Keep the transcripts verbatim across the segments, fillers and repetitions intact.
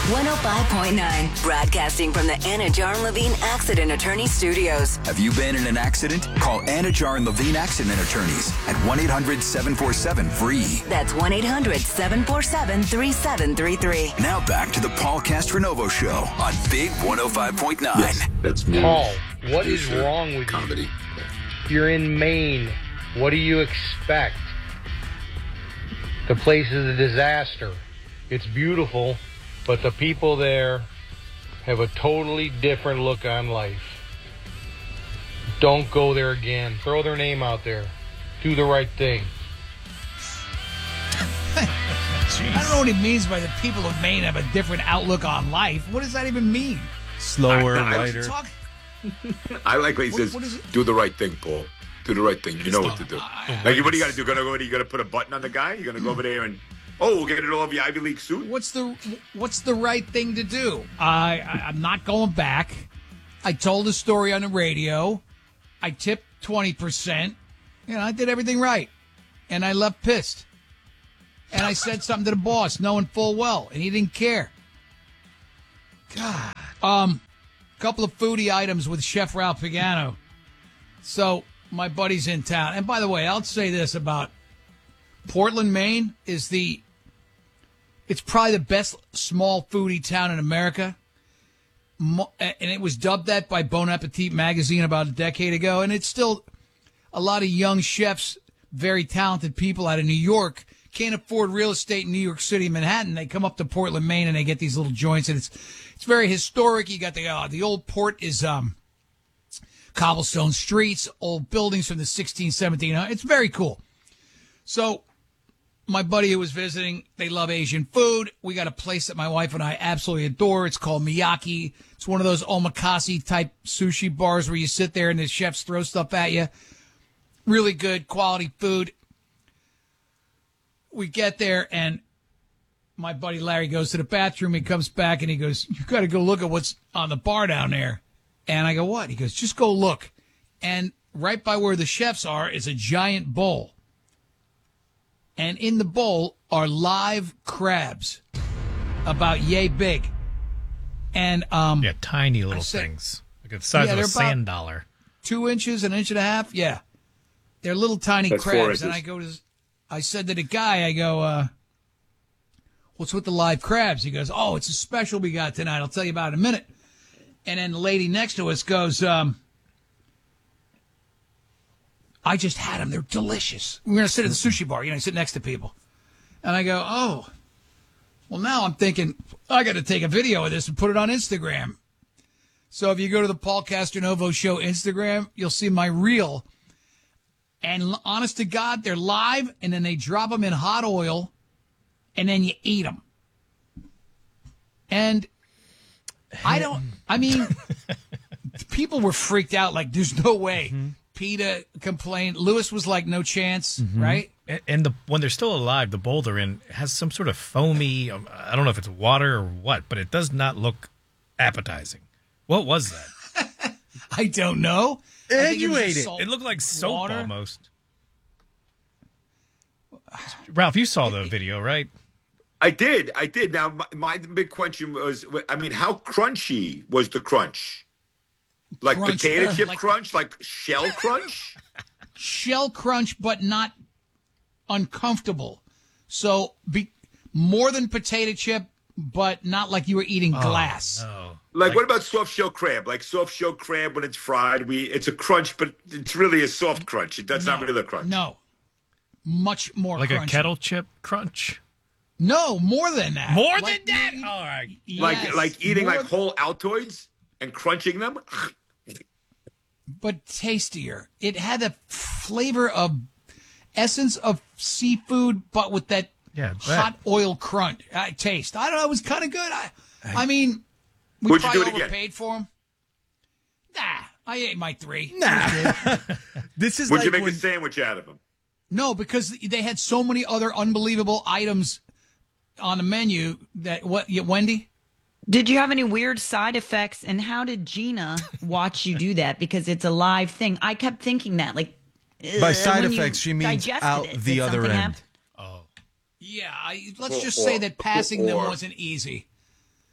one oh five point nine, broadcasting from the Anna Jar Levine Accident Attorney Studios. Have you been in an accident? Call Anna Jar and Levine Accident Attorneys at one eight hundred seven four seven free. That's one eight hundred seven four seven three seven three three. Now back to the Paul Castronovo Show on Big one oh five point nine. Yes, that's me. Paul, what is wrong with comedy. you? You're in Maine. What do you expect? The place is a disaster. It's beautiful, but the people there have a totally different look on life. Don't go there again. Throw their name out there. Do the right thing. I don't know what he means by the people of Maine have a different outlook on life. What does that even mean? Slower, I- I- lighter. Talk- I like when he What- says, what is it? do the right thing, Paul. Do the right thing. You know what to do. Like, what do you got to do? Gonna go? You got to put a button on the guy? You're going to go over there and, oh, we'll get it all of your Ivy League suit? What's the What's the right thing to do? I, I I'm not going back. I told a story on the radio. I tipped twenty percent. You know, I did everything right, and I left pissed. And I said something to the boss, knowing full well, and he didn't care. God. Um, couple of foodie items with Chef Ralph Pagano. So my buddy's in town, and by the way, I'll say this about Portland, Maine is the, it's probably the best small foodie town in America. Mo- and it was dubbed that by Bon Appetit magazine about a decade ago. And it's still a lot of young chefs, very talented people out of New York, can't afford real estate in New York City, Manhattan. They come up to Portland, Maine, and they get these little joints. And it's, it's very historic. You got the, uh, the old port is, um, cobblestone streets, old buildings from the sixteen, seventeen. It's very cool. So my buddy who was visiting, they love Asian food. We got a place that my wife and I absolutely adore. It's called Miyaki. It's one of those omakase type sushi bars where you sit there and the chefs throw stuff at you. Really good quality food. We get there and my buddy Larry goes to the bathroom. He comes back and he goes, you got to go look at what's on the bar down there. And I go, what? He goes, just go look. And right by where the chefs are is a giant bowl. And in the bowl are live crabs about yay big. And um, Yeah, tiny little said- things. Like the size Yeah, of a they're about- sand dollar. two inches, an inch and a half. Yeah. They're little tiny That's four crabs. And I inches. go to, I said to the guy, I go, uh, what's with the live crabs? He goes, oh, it's a special we got tonight. I'll tell you about it in a minute. And then the lady next to us goes, um, I just had them. They're delicious. We're going to sit at the sushi bar, you know, sit next to people. And I go, oh, well, now I'm thinking, I got to take a video of this and put it on Instagram. So if you go to the Paul Castronovo Show Instagram, you'll see my reel. And l- honest to God, they're live, and then they drop them in hot oil, and then you eat them. And I don't, I mean, people were freaked out like, there's no way. Mm-hmm. PETA complained. Lewis was like, no chance, mm-hmm. right? And, and the when they're still alive, the bowl they're in has some sort of foamy, um, I don't know if it's water or what, but it does not look appetizing. What was that? I don't know. I And think you was ate it. salt It looked like soap water. almost. Ralph, you saw the video, right? I did. I did. Now, my, my big question was, I mean, how crunchy was the crunch? Like Crunch, potato uh, chip like- crunch? Like shell crunch? Shell crunch, but not uncomfortable. So be more than potato chip, but not like you were eating glass. No. Like, what about soft shell crab? Like soft shell crab when it's fried, we it's a crunch, but it's really a soft crunch. That's not really a crunch. No. Much more Like crunchy. a kettle chip crunch? No, more than that. More Like than that? you eat- All right. Like Yes, like eating more- like whole Altoids and crunching them. but tastier. It had a flavor of essence of seafood, but with that Yeah, I bet. hot oil crunch uh, taste. I don't know. It was kind of good. I, I mean, we Would you probably do it again? overpaid for them. Nah, I ate my three. Nah. This is Would like you make when, a sandwich out of them? No, because they had so many other unbelievable items on the menu that what? Yeah, Wendy. Did you have any weird side effects? And how did Gina watch you do that? Because it's a live thing. I kept thinking that, like, by ugh, side when you effects, she means digested out it, the did other something end. happen? Yeah, I, let's Or- just say or- that passing them or- wasn't easy.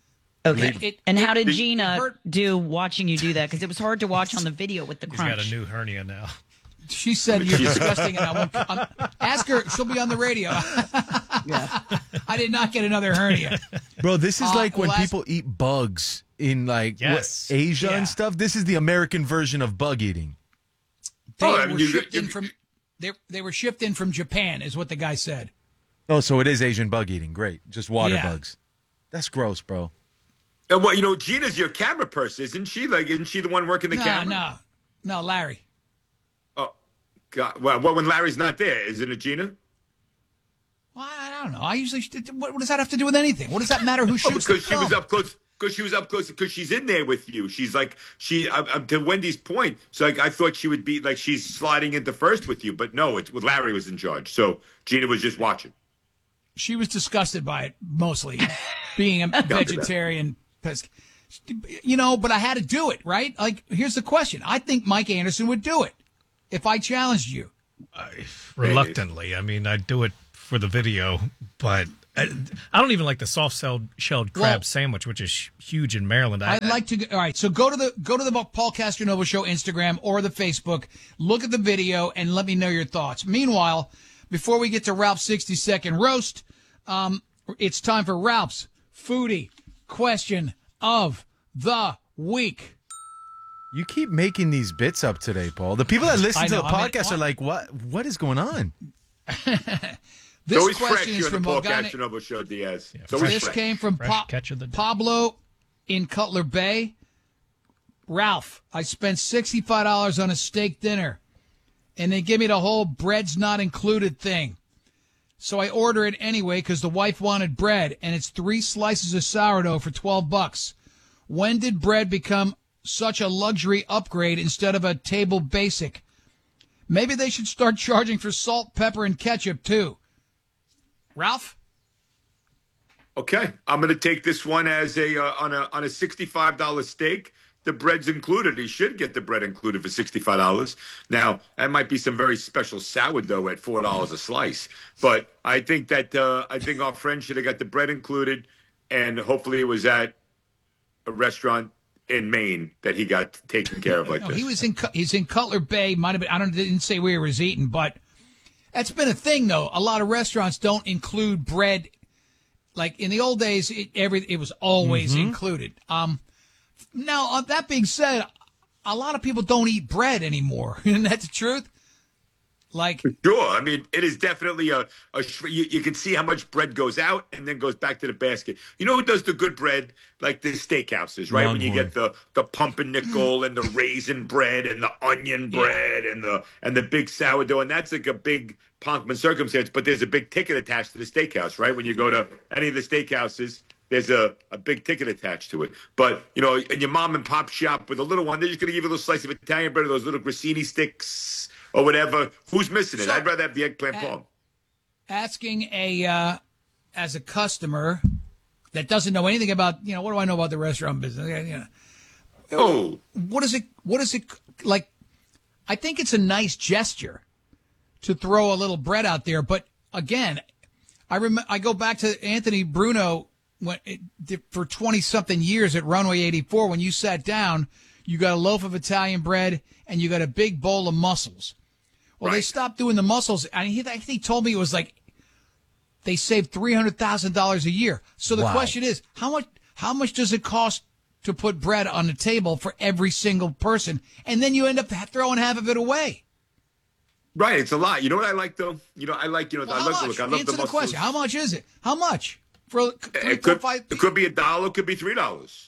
Okay. It- and how it- did it Gina hurt- do watching you do that? Because it was hard to watch on the video with the He's crunch. got a new hernia now. She said you're disgusting, and I won't. Um, ask her; she'll be on the radio. Yeah. I did not get another hernia. Bro, this is Uh, like when last- people eat bugs in like what, Yes. Asia Yeah. and stuff. This is the American version of bug eating. They Oh, I were mean, you- shipped in you- from. They they were shipped in from Japan, is what the guy said. Oh, so it is Asian bug eating. Great. Just water Yeah. bugs. That's gross, bro. And well, you know, Gina's your camera person, isn't she? Like, isn't she the one working the No, camera? no, no, Larry. Oh, God. Well, well, when Larry's not there, isn't it Gina? Well, I don't know. I usually. What, what does that have to do with anything? What does that matter? Who Oh, shoots the because she was film? up close. Because she was up close. Because she's in there with you. She's like she. I, I, to Wendy's point. So like, I thought she would be like she's sliding into first with you, but no, it's with Larry was in charge. So Gina was just watching. She was disgusted by it, mostly being a vegetarian. pes- You know, but I had to do it, right? Like, here's the question. I think Mike Anderson would do it if I challenged you. Reluctantly. I mean, I'd do it for the video, but I, I don't even like the soft shelled shelled crab Well, sandwich, which is huge in Maryland. I, I'd like to. All right, so go to the go to the Paul Castronova Show Instagram or the Facebook. Look at the video and let me know your thoughts. Meanwhile, before we get to Ralph's sixty second roast, um, it's time for Ralph's foodie question of the week. You keep making these bits up today, Paul. The people that listen I to know, the I mean, podcast what- are like, "What? What is going on?" This It's always fresh question here is on the from Paul a guy. na- Castronova Show, Diaz. Yeah, It's always This fresh. came from Fresh Pa- catch of the day. Pablo in Cutler Bay. Ralph, I spent sixty-five dollars on a steak dinner, and they give me the whole bread's not included thing. So I order it anyway because the wife wanted bread, and it's three slices of sourdough for twelve bucks. When did bread become such a luxury upgrade instead of a table basic? Maybe they should start charging for salt, pepper, and ketchup too. Ralph? Okay, I'm going to take this one as a uh, on a on a sixty-five dollar steak. The bread's included. He should get the bread included for sixty-five dollars. Now, that might be some very special sourdough at four dollars a slice. But I think that uh, I think our friend should have got the bread included, and hopefully it was at a restaurant in Maine that he got taken care of like No, this. he was in Cu- he's in Cutler Bay. Might have been. I don't didn't say where he was eating, but that's been a thing though. A lot of restaurants don't include bread. Like in the old days, it, every it was always included. Um, now uh, that being said, a lot of people don't eat bread anymore. Isn't that the truth? Like, Sure. I mean, it is definitely a, a sh- you, you can see how much bread goes out and then goes back to the basket. You know who does the good bread? Like the steakhouses, right? When you Longhorn. get the, the pumpernickel and the raisin bread and the onion bread and the and the big sourdough. And that's like a big pomp and circumstance, but there's a big ticket attached to the steakhouse, right? When you go to any of the steakhouses, there's a, a big ticket attached to it. But, you know, in your mom and pop shop with a little one, they're just going to give you a little slice of Italian bread or those little grissini sticks or whatever. Who's missing it? So- I'd rather have the eggplant Uh, palm. asking a uh, as a customer that doesn't know anything about, you know, what do I know about the restaurant business? You know, Oh, what is it? What is it like? I think it's a nice gesture to throw a little bread out there, but again, I rem- I go back to Anthony Bruno when it, for twenty something years at Runway eighty-four. When you sat down, you got a loaf of Italian bread and you got a big bowl of mussels. Well, they Right. stopped doing the mussels, and he, I think he told me it was like they saved three hundred thousand dollars a year. So the Wow. question is, how much how much does it cost to put bread on the table for every single person? And then you end up throwing half of it away. right. It's a lot. You know what I like, though? You know, I like, you know, Well, I how love much? the look. I love Answer the the, muscles. question. How much is it? How much? For three, It four, could, five it could be a dollar. It could be three dollars.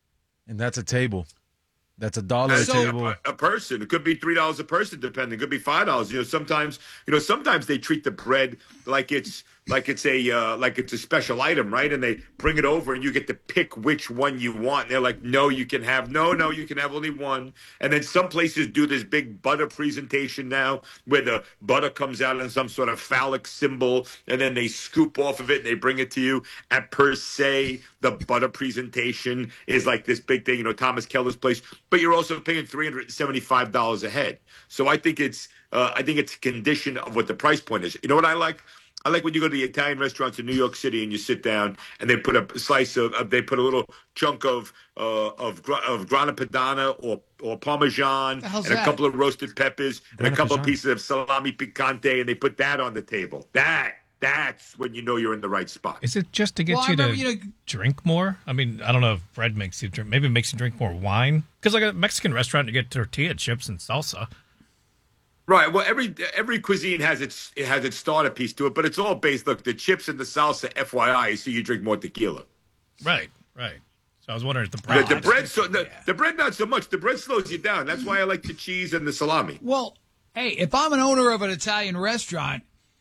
And that's a table. That's a dollar a That's table. a, a person. It could be three dollars a person, depending. It could be five dollars. You know, sometimes you know sometimes they treat the bread like it's like it's a uh, like it's a special item, right? And they bring it over, and you get to pick which one you want. And they're like, no, you can have no, no, you can have only one. And then some places do this big butter presentation now, where the butter comes out in some sort of phallic symbol, and then they scoop off of it and they bring it to you. And per se, the butter presentation is like this big thing, you know, Thomas Keller's place. But you're also paying three hundred seventy-five dollars a head. So I think it's uh, I think it's a condition of what the price point is. You know what I like? I like when you go to the Italian restaurants in New York City and you sit down and they put a slice of, of they put a little chunk of uh, of gra- of grana padano or or parmesan and hell's a that? couple of roasted peppers and Grana a couple of Padano. pieces of salami picante, and they put that on the table. That that's when you know you're in the right spot. Is it just to get Well, I you to remember, you know- drink more? I mean, I don't know if bread makes you drink. Maybe it makes you drink more wine. Because like a Mexican restaurant, you get tortilla chips and salsa. Right. Well, every every cuisine has its it has its starter piece to it, but it's all based. Look, the chips and the salsa, F Y I, so you drink more tequila. Right, right. So I was wondering if the The, bread. the bread, so the, the bread, not so much. The bread slows you down. That's why I like the cheese and the salami. Well, hey, if I'm an owner of an Italian restaurant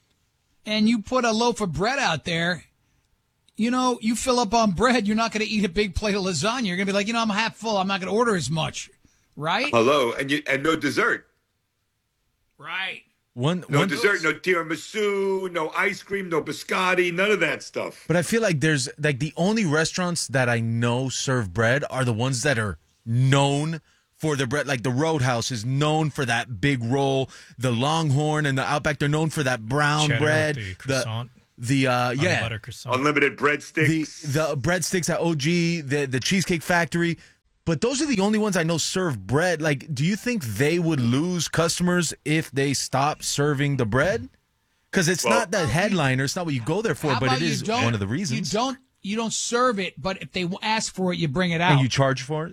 and you put a loaf of bread out there, you know, you fill up on bread, you're not going to eat a big plate of lasagna. You're going to be like, you know, I'm half full. I'm not going to order as much. Right? Hello, and you and no dessert. Right. One, No one, dessert, no tiramisu, no ice cream, no biscotti, none of that stuff. But I feel like there's like the only restaurants that I know serve bread are the ones that are known for their bread. Like the Roadhouse is known for that big roll. The Longhorn and the Outback, they're known for that brown Cheddar, bread. the croissant, the uh, honey yeah, butter croissant. Unlimited the breadsticks. the breadsticks at O G, the the Cheesecake Factory. But those are the only ones I know serve bread. Like, do you think they would lose customers if they stop serving the bread? Because it's Well- not the headliner. It's not what you go there for, How but about it you is don't- one of the reasons. You don't you don't serve it, but if they ask for it, you bring it out. And you charge for it?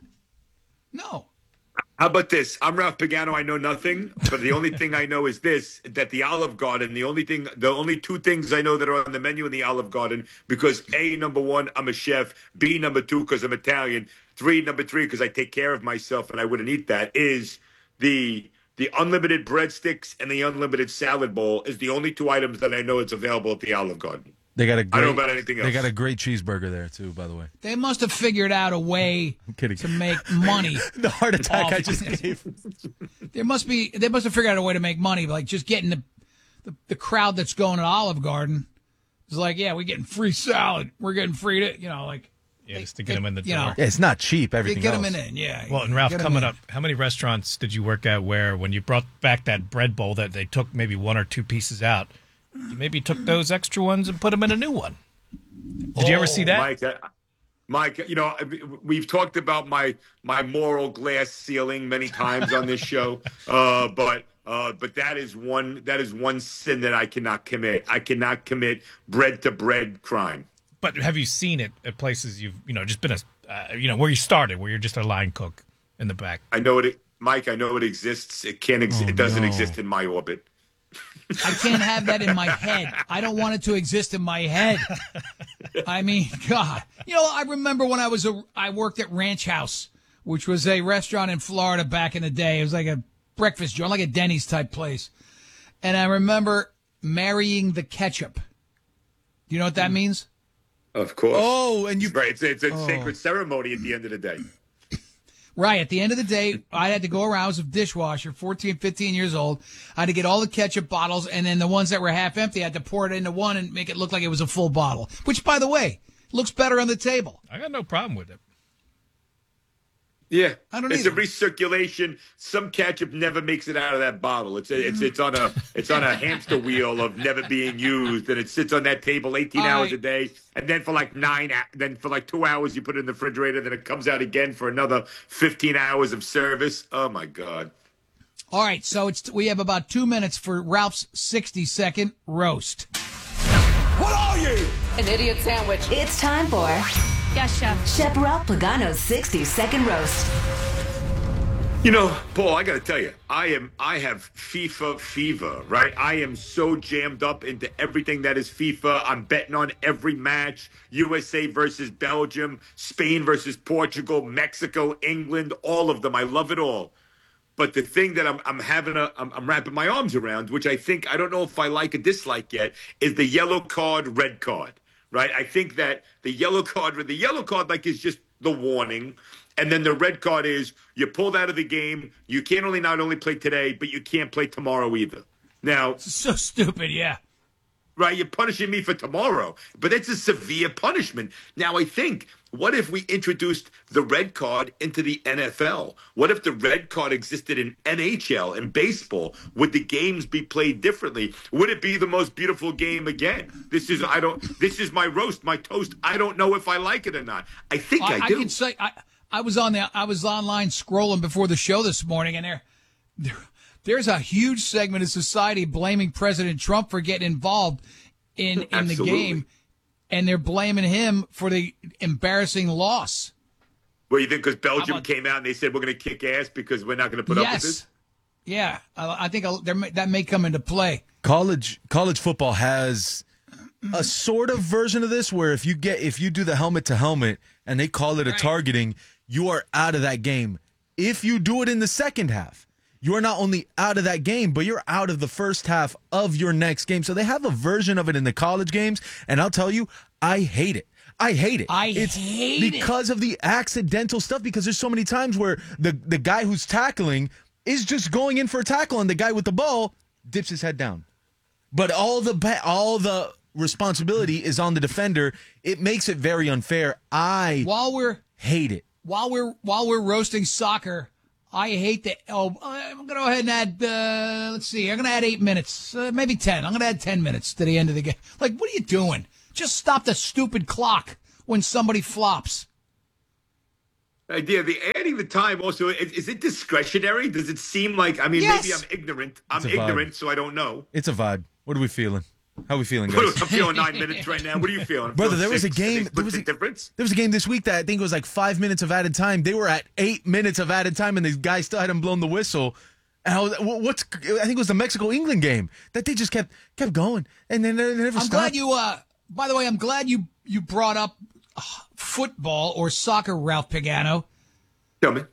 no. How about this? I'm Ralph Pagano. I know nothing, but the only thing I know is this: that the Olive Garden, the only thing, the only two things I know that are on the menu in the Olive Garden, because A, number one, I'm a chef. B, number two, because I'm Italian. Three, number three, because I take care of myself and I wouldn't eat that. Is the the unlimited breadsticks and the unlimited salad bowl is the only two items that I know it's available at the Olive Garden. They got a I great, don't know about anything They else. got a great cheeseburger there too, by the way. They must have figured out a way kidding. to make money. The heart attack off I just this. gave. There must be they must have figured out a way to make money, like just getting the the, the crowd that's going to Olive Garden is like, yeah, we're getting free salad, we're getting free, to, you know, like yeah, they- just to get they- them in the you door. know, Yeah, it's not cheap. they Everything get else. them in, yeah. Well, and Ralph, Get 'em coming in. up, how many restaurants did you work at where when you brought back that bread bowl that they took maybe one or two pieces out, you maybe took those extra ones and put them in a new one? Did you ever see that? Mike, uh, Mike, you know, we've talked about my my moral glass ceiling many times on this show, uh, but uh, but that is one that is one sin that I cannot commit. I cannot commit bread to bread crime. But have you seen it at places you've you know just been a uh, you know where you started, where you're just a line cook in the back? I know it, Mike. I know it exists. It can't. Ex- Oh, it doesn't no. exist in my orbit. I can't have that in my head. I don't want it to exist in my head. I mean, God, you know, I remember when I was a, I worked at Ranch House, which was a restaurant in Florida back in the day. It was like a breakfast joint, like a Denny's type place. And I remember marrying the ketchup. Do you know what that means? Of course. Oh, and you right. It's, it's a Oh. sacred ceremony at the end of the day. Right. At the end of the day, I had to go around as a dishwasher, fourteen, fifteen years old. I had to get all the ketchup bottles, and then the ones that were half empty, I had to pour it into one and make it look like it was a full bottle, which, by the way, looks better on the table. I got no problem with it. Yeah, I don't It's either. a recirculation. Some ketchup never makes it out of that bottle. It's a, it's it's on a it's on a hamster wheel of never being used, and it sits on that table eighteen All hours right. a day, and then for like nine, hou- then for like two hours you put it in the refrigerator, then it comes out again for another fifteen hours of service. Oh my god! All right, so it's we have about two minutes for Ralph's sixty-second roast. An idiot sandwich. It's time for Yes, chef. Chef Ralph Pagano's sixty second roast. You know, Paul, I got to tell you, I am I have FIFA fever, right? I am so jammed up into everything that is FIFA. I'm betting on every match: U S A versus Belgium, Spain versus Portugal, Mexico, England, all of them. I love it all. But the thing that I'm I'm having a I'm, I'm wrapping my arms around, which I think I don't know if I like or dislike yet, is the yellow card, red card, right? I think that the yellow card, the yellow card, like is just the warning, and then the red card is you're pulled out of the game. You can't only not only play today, but you can't play tomorrow either. Now, So stupid, yeah. right? You're punishing me for tomorrow, but it's a severe punishment. Now, I think, what if we introduced the red card into the N F L? What if the red card existed in N H L and baseball? Would the games be played differently? Would it be the most beautiful game again? This is I don't. This is my roast, my toast. I don't know if I like it or not. I think I, I, do. I can say I, I was on the I was online scrolling before the show this morning, and there, there there's a huge segment of society blaming President Trump for getting involved in in the game, and they're blaming him for the embarrassing loss. Well, you think because Belgium about, came out and they said we're going to kick ass because we're not going to put yes. up with this? Yeah, I, I think I'll, there, that may come into play. College college football has a sort of version of this where if you get if you do the helmet to helmet and they call it a right. targeting, you are out of that game. If you do it in the second half, you are not only out of that game, but you're out of the first half of your next game. So they have a version of it in the college games, and I'll tell you, I hate it. I hate it. I it's hate because it. of the accidental stuff, because there's so many times where the, the guy who's tackling is just going in for a tackle, and the guy with the ball dips his head down. But all the all the responsibility is on the defender. It makes it very unfair. I while we're hate it. While we're while we're roasting soccer, I hate that. Oh, I'm going to go ahead and add. Uh, let's see. I'm going to add eight minutes, uh, maybe ten. I'm going to add ten minutes to the end of the game. Like, what are you doing? Just stop the stupid clock when somebody flops. Idea the adding the time also is, is it discretionary? Does it seem like I mean Yes. maybe I'm ignorant. I'm It's a vibe. ignorant, so I don't know. It's a vibe. What are we feeling? How are we feeling, I'm guys? feeling nine minutes right now. What are you feeling? I'm Brother, feeling there was a six. game- What's there was the a- difference? There was a game this week that I think was like five minutes of added time. They were at eight minutes of added time, and the guy still hadn't blown the whistle. And I was, what's I think it was the Mexico England game that they just kept kept going, and then they never I'm stopped. glad you. Uh, by the way, I'm glad you you brought up uh, football or soccer, Ralph Pagano. Tell me.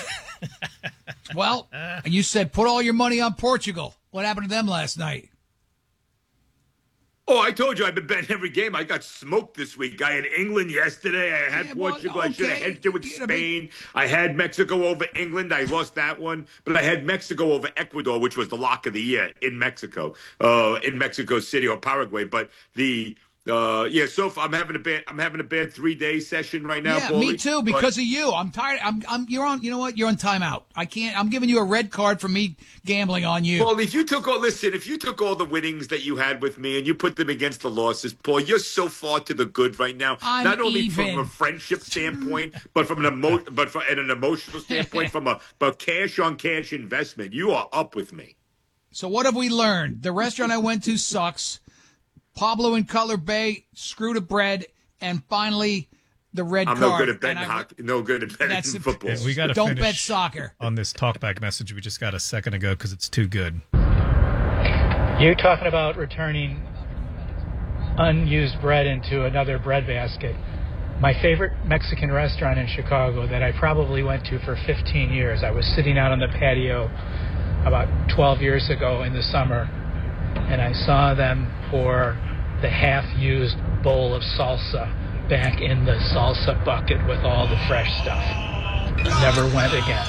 Well, you said put all your money on Portugal. What happened to them last night? Oh, I told you I've been betting every game. I got smoked this week. I had England yesterday. I had Yeah, well, Portugal. I should have okay. hedged it with You know, but- Spain. I had Mexico over England. I lost that one. But I had Mexico over Ecuador, which was the lock of the year in Mexico, uh, in Mexico City or Paraguay. But the uh, yeah, so far I'm having a bad I'm having a bad three day session right now. Yeah, Paulie. me too. Because of you, I'm tired. I'm, I'm. You're on. You know what? You're on timeout. I can't. I'm giving you a red card for me gambling on you. Paul, if you took all listen, if you took all the winnings that you had with me and you put them against the losses, Paul, you're so far to the good right now. I'm Not only even. from a friendship standpoint, but from an emo- but from and an emotional standpoint, from a but cash on cash investment, you are up with me. So what have we learned? The restaurant I went to sucks. Pablo in Color Bay screwed a bread, and finally the red I'm card. no good at betting And I- hockey. No good at betting That's the- football. We got to Don't finish bet soccer. on this talkback message we just got a second ago because it's too good. You talking about returning unused bread into another bread basket. My favorite Mexican restaurant in Chicago that I probably went to for fifteen years. I was sitting out on the patio about twelve years ago in the summer, and I saw them pour the half-used bowl of salsa back in the salsa bucket with all the fresh stuff. Never went again.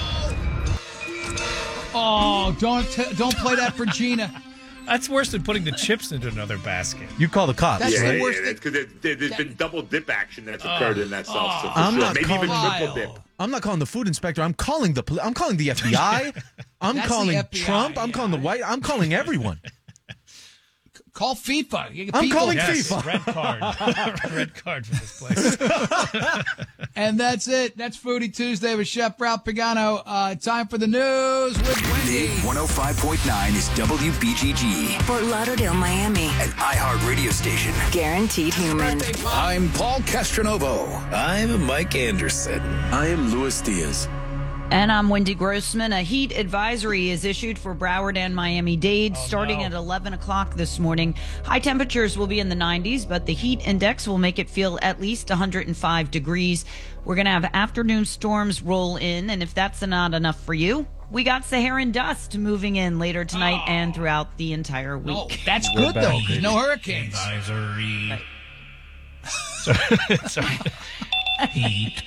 Oh, don't t- don't play that for Gina. That's worse than putting the chips into another basket. You call the cops, That's yeah, the yeah, worst yeah, thing- because there, there's been double dip action that's occurred in that salsa. For I'm sure. not Maybe even calling- triple dip. Vile. I'm not calling the food inspector. I'm calling the poli- I'm calling the F B I. I'm That's the calling F B I, Trump. I'm yeah. calling the White. I'm calling everyone. Call FIFA. You get I'm people- calling Yes, FIFA. red card. Red card for this place. And that's it. That's Foodie Tuesday with Chef Ralph Pagano. Uh, time for the news with Wendy. Big one oh five point nine is W B G G, Fort Lauderdale, Miami. an iHeart radio station. Guaranteed human. I'm Paul Castronovo. I'm Mike Anderson. I am Luis Diaz. And I'm Wendy Grossman. A heat advisory is issued for Broward and Miami-Dade Oh, starting no. at eleven o'clock this morning. High temperatures will be in the nineties, but the heat index will make it feel at least one hundred five degrees. We're going to have afternoon storms roll in, and if that's not enough for you, we got Saharan dust moving in later tonight Oh. and throughout the entire week. Oh, that's good, though. There's no hurricanes. Advisory. Sorry. Sorry. Heat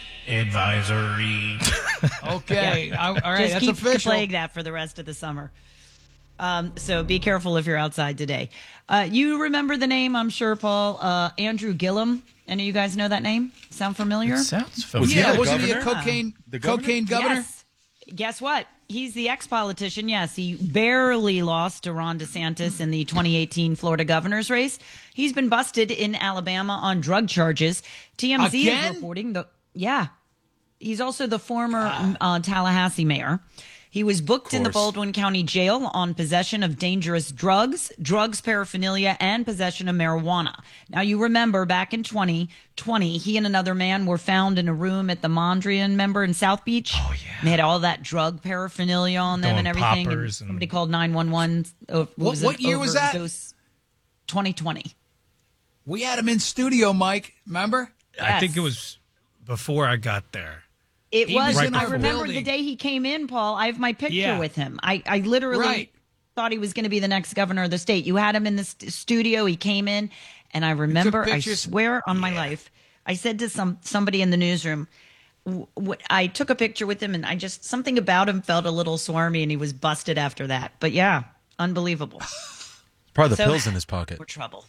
advisory. Okay. I- all right. Just That's keep official. playing that for the rest of the summer. Um, so be careful if you're outside today. Uh, you remember the name, I'm sure, Paul, uh, Andrew Gillum. Any of you guys know that name? Sound familiar? It sounds familiar. Yeah, the wasn't he a governor? cocaine The governor? cocaine governor? Yes. Guess what? He's the ex-politician. Yes, he barely lost to Ron DeSantis in the twenty eighteen Florida governor's race. He's been busted in Alabama on drug charges. T M Z Again? is reporting the yeah. He's also the former uh, Tallahassee mayor. He was booked in the course. Baldwin County Jail on possession of dangerous drugs, drugs paraphernalia, and possession of marijuana. Now, you remember back in twenty twenty, he and another man were found in a room at the Mondrian, remember, in South Beach? Oh, yeah. They had all that drug paraphernalia on them Going and everything. And poppers and- somebody called nine one one. Uh, What- was it? what year was that? Overdose? twenty twenty. We had him in studio, Mike. Remember? I think Yes. it was before I got there. It He was. was in I our remember building. the day he came in, Paul. I have my picture Yeah. with him. I, I literally Right. thought he was going to be the next governor of the state. You had him in the st- studio. He came in, and I remember. I pictures? swear on my life, I said to some somebody in the newsroom. w- w- I took a picture with him, and I just something about him felt a little swarmy, and he was busted after that. But yeah, unbelievable. Probably the So- pills in his pocket. We're trouble.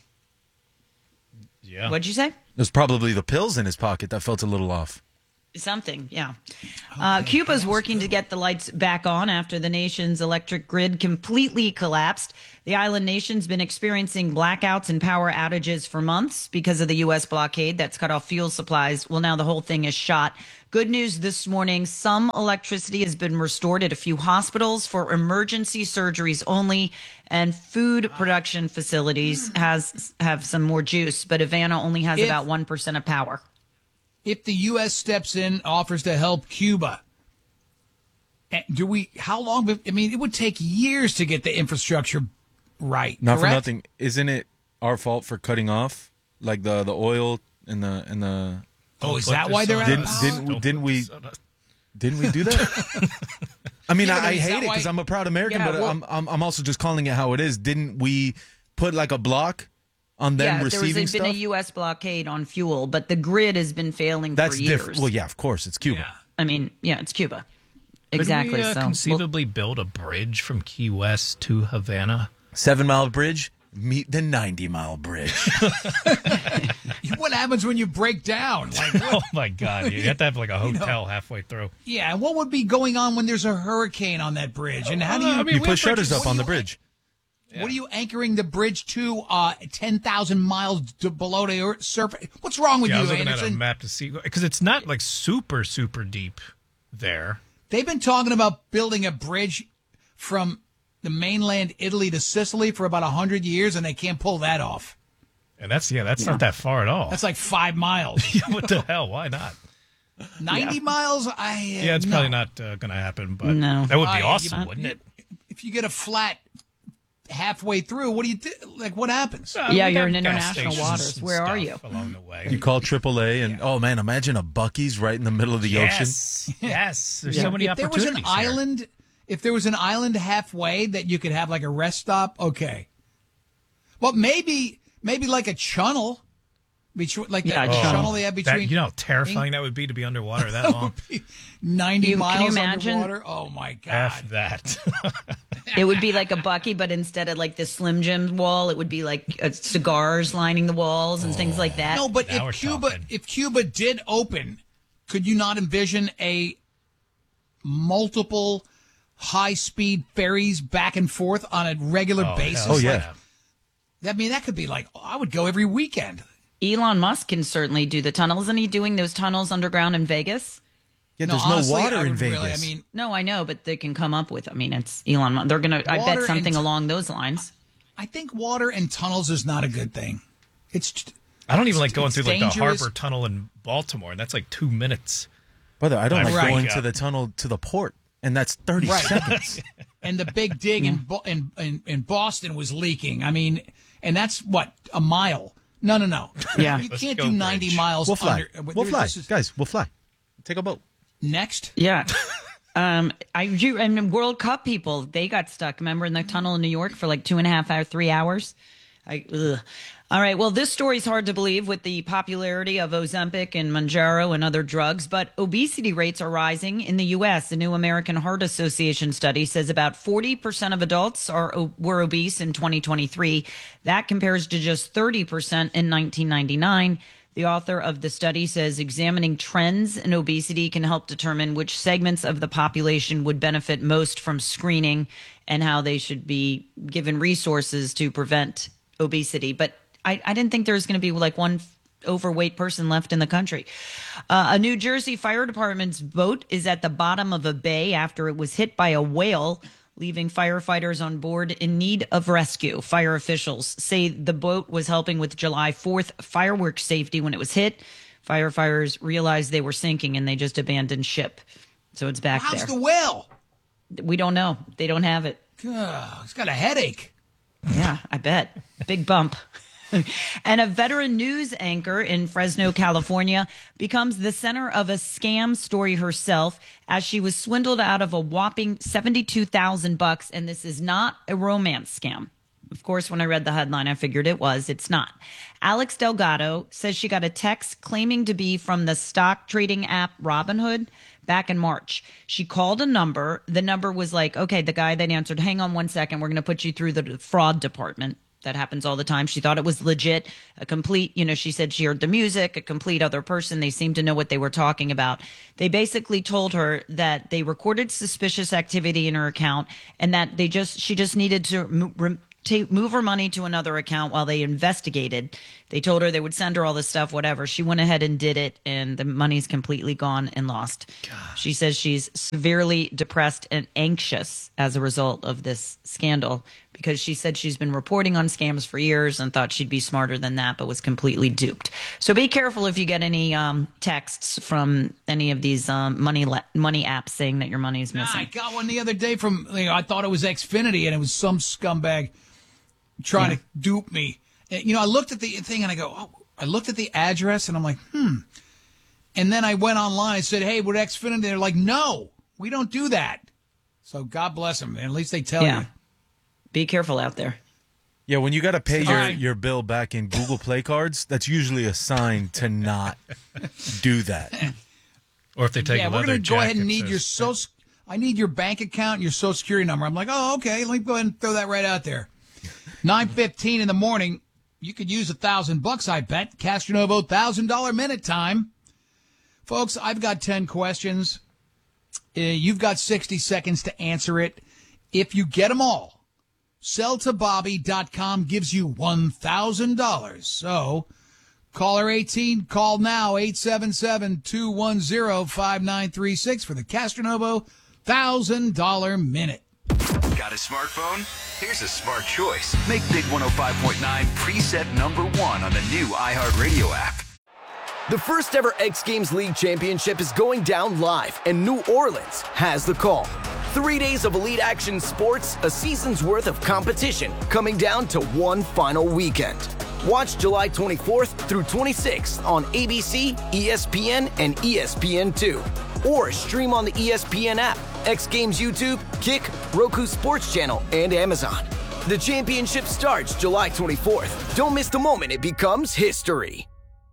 Yeah. What'd you say? It was probably the pills in his pocket that felt a little off. Something, yeah. Uh, Cuba's working to get the lights back on after the nation's electric grid completely collapsed. The island nation's been experiencing blackouts and power outages for months because of the U S blockade that's cut off fuel supplies. Well, now the whole thing is shot. Good news this morning. Some electricity has been restored at a few hospitals for emergency surgeries only, and food production facilities has have some more juice, but Havana only has If- about one percent of power. If the U S steps in, offers to help Cuba, eh, do we? How long? be- I mean, it would take years to get the infrastructure right. Not for correct? nothing. Isn't it our fault for cutting off like the the oil and the and the? Oh, is Put that this why they're on out Didn't of us. power? didn't Don't didn't put we this on us. didn't we do that? I mean, Yeah, but I, I is that hate it why- because I'm a proud American, Yeah, but well- I'm, I'm I'm also just calling it how it is. Didn't we put like a block on them yeah, receiving there's been stuff? a U S blockade on fuel, but the grid has been failing That's for years. different. Well, yeah, of course, it's Cuba. I mean, yeah, it's Cuba. Could Exactly. we, uh, so we'll- conceivably build a bridge from Key West to Havana? Seven mile bridge, meet the ninety mile bridge. What happens when you break down? Like, Oh my God! You have to have like a hotel halfway through. yeah, and what would be going on when there's a hurricane on that bridge? And how do you? I mean, you we put have shutters bridges. up on the What do you- bridge. What are you anchoring the bridge to? Uh, ten thousand miles to below the earth surface. What's wrong with Yeah, I you, was looking at a Anderson? map to see because it's not like super super deep there. They've been talking about building a bridge from the mainland Italy to Sicily for about a hundred years, and they can't pull that off. And that's yeah, that's not that far at all. That's like five miles. What the hell? Why not? Ninety miles. I uh, Yeah, it's no. probably not uh, going to happen, but No. that would Uh, be you- awesome, wouldn't it? If you get a flat halfway through, what do you do? Like, what happens? Uh, Yeah, we'd you're have in gas international stations waters. and Where are stuff you? along the way? You call triple A, and oh man, imagine a Bucky's right in the middle of the ocean. yes, yes. There's so many if there was opportunities. an here. island, if there was an island halfway that you could have like a rest stop, okay. Well, maybe maybe like a channel, between like Yeah, that a channel channel. they have That, between. you know, how terrifying that would be to be underwater that long. ninety You- can miles you imagine? underwater. Oh my god! F that. It would be like a Bucky, but instead of like the Slim Jim wall, it would be like uh, cigars lining the walls and things like that. No, but Now we're if Cuba talking. if Cuba did open, could you not envision a multiple high speed ferries back and forth on a regular Oh, basis? hell Oh, yeah. Like, I mean, that could be like I would go every weekend. Elon Musk can certainly do the tunnels. Isn't he doing those tunnels underground in Vegas? Yeah, there's honestly, no I water in would Vegas. really- I mean, No, I know, but they can come up with. I mean, it's Elon Musk. They're gonna. I Water bet something and- along those lines. I think water and tunnels is not a good thing. It's just, I don't even like going It's through like the dangerous. harbor tunnel in Baltimore, and that's like two minutes. Brother, I don't I like freak going out. to the tunnel to the port, and that's thirty Right. seconds. and the big dig in, Bo- in in in Boston was leaking. I mean, and that's what a mile. No, no, no. Yeah. you Let's can't go do ninety bridge. miles. We'll fly. Under, We'll fly, this is- guys. We'll fly. Take a boat. Next, Yeah. Um, I do, and World Cup people, they got stuck. Remember in the tunnel in New York for like two and a half hours, three hours. I, ugh. All right. Well, this story's hard to believe with the popularity of Ozempic and Mounjaro and other drugs, but obesity rates are rising in the U S. A new American Heart Association study says about forty percent of adults are were obese in twenty twenty-three. That compares to just thirty percent in nineteen ninety-nine. The author of the study says examining trends in obesity can help determine which segments of the population would benefit most from screening and how they should be given resources to prevent obesity. But I, I didn't think there was going to be like one overweight person left in the country. Uh, a New Jersey fire department's boat is at the bottom of a bay after it was hit by a whale, leaving firefighters on board in need of rescue. Fire officials say the boat was helping with July fourth fireworks safety when it was hit. Firefighters realized they were sinking and they just abandoned ship. So it's back How's there. the whale? We don't know. They don't have it. God, he's got a headache. Yeah, I bet. Big bump. And a veteran news anchor in Fresno, California, becomes the center of a scam story herself as she was swindled out of a whopping seventy-two thousand bucks. And this is not a romance scam. Of course, when I read the headline, I figured it was. It's not. Alex Delgado says she got a text claiming to be from the stock trading app Robinhood back in March. She called a number. The number was like, okay, the guy that answered, hang on one second, we're going to put you through the fraud department. That happens all the time. She thought it was legit, a complete, you know, she said she heard the music, a complete other person. They seemed to know what they were talking about. They basically told her that they recorded suspicious activity in her account and that they just, she just needed to mo- to move her money to another account while they investigated. They told her they would send her all this stuff, whatever. She went ahead and did it, and the money's completely gone and lost. God. She says she's severely depressed and anxious as a result of this scandal because she said she's been reporting on scams for years and thought she'd be smarter than that, but was completely duped. So be careful if you get any um, texts from any of these um, money le- money apps saying that your money's missing. Nah, I got one the other day from, you know, I thought it was Xfinity, and it was some scumbag trying yeah. to dupe me. And, you know, I looked at the thing and I go, oh, I looked at the address and I'm like, hmm. And then I went online and said, hey, we're Xfinity. They're like, no, we don't do that. So God bless them. At least they tell yeah. you. Be careful out there. Yeah, when you got to pay your, right. your bill back in Google Play cards, that's usually a sign to not do that. Or if they take yeah, a we're leather going to go ahead and jacket, need your says- social. I need your bank account and your social security number. I'm like, oh, okay. Let me go ahead and throw that right out there. nine fifteen in the morning. You could use a thousand bucks, I bet. Castronovo, one thousand dollars minute time. Folks, I've got ten questions. Uh, you've got sixty seconds to answer it. If you get them all, sell to bobby dot com gives you one thousand dollars. So, caller eighteen, call now, eight seven seven, two one zero, five nine three six for the Castronovo one thousand dollars minute. Got a smartphone? Here's a smart choice. Make Big one oh five point nine preset number one on the new iHeartRadio app. The first ever X Games League Championship is going down live, and New Orleans has the call. Three days of elite action sports, a season's worth of competition, coming down to one final weekend. Watch July twenty-fourth through twenty-sixth on A B C, E S P N, and E S P N two. Or stream on the E S P N app, X Games YouTube, Kick, Roku Sports Channel, and Amazon. The championship starts July twenty-fourth. Don't miss the moment it becomes history.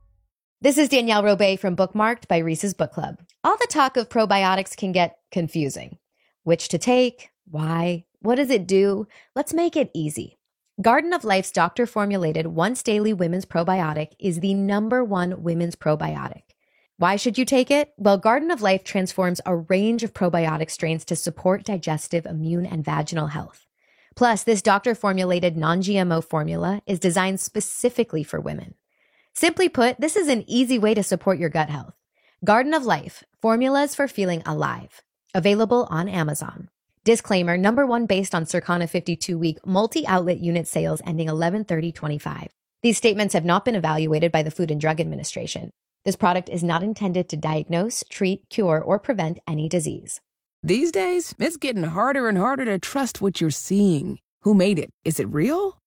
This is Danielle Robay from Bookmarked by Reese's Book Club. All the talk of probiotics can get confusing. Which to take? Why? What does it do? Let's make it easy. Garden of Life's doctor-formulated once-daily women's probiotic is the number one women's probiotic. Why should you take it? Well, Garden of Life transforms a range of probiotic strains to support digestive, immune, and vaginal health. Plus, this doctor-formulated non-G M O formula is designed specifically for women. Simply put, this is an easy way to support your gut health. Garden of Life, formulas for feeling alive. Available on Amazon. Disclaimer, number one based on Circana fifty-two week multi-outlet unit sales ending eleven thirty twenty-five. These statements have not been evaluated by the Food and Drug Administration. This product is not intended to diagnose, treat, cure, or prevent any disease. These days, it's getting harder and harder to trust what you're seeing. Who made it? Is it real?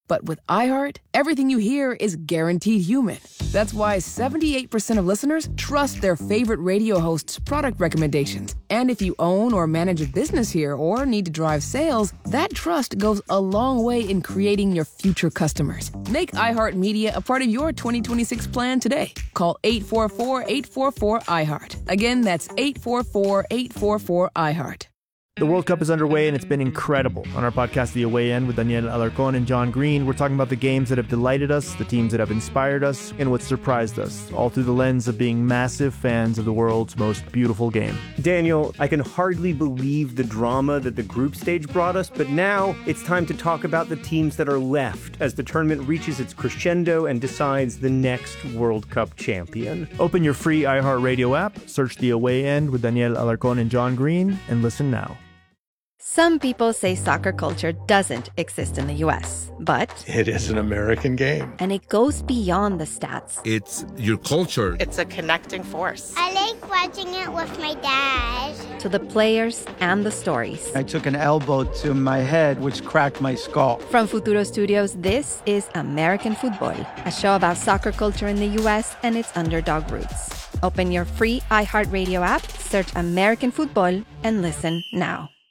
But with iHeart, everything you hear is guaranteed human. That's why seventy-eight percent of listeners trust their favorite radio host's product recommendations. And if you own or manage a business here or need to drive sales, that trust goes a long way in creating your future customers. Make iHeartMedia a part of your twenty twenty-six plan today. Call eight four four, eight four four, iHeart. Again, that's eight four four, eight four four, iHeart. The World Cup is underway and it's been incredible. On our podcast, The Away End, with Daniel Alarcón and John Green, we're talking about the games that have delighted us, the teams that have inspired us, and what surprised us, all through the lens of being massive fans of the world's most beautiful game. Daniel, I can hardly believe the drama that the group stage brought us, but now it's time to talk about the teams that are left as the tournament reaches its crescendo and decides the next World Cup champion. Open your free iHeartRadio app, search The Away End with Daniel Alarcón and John Green, and listen now. Some people say soccer culture doesn't exist in the U S, but it is an American game. And it goes beyond the stats. It's your culture. It's a connecting force. I like watching it with my dad. To the players and the stories. I took an elbow to my head, which cracked my skull. From Futuro Studios, this is American Football, a show about soccer culture in the U S and its underdog roots. Open your free iHeartRadio app, search American Football, and listen now.